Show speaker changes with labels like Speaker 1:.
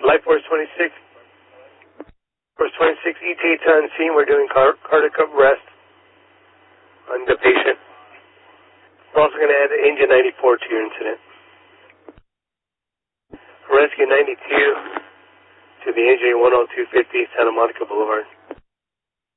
Speaker 1: Life Force 26. Force 26 ETA's on scene. We're doing cardiac arrest on the patient. We're also going to add Engine 94 to your incident. Rescue 92 to the NJ 10250 Santa Monica Boulevard.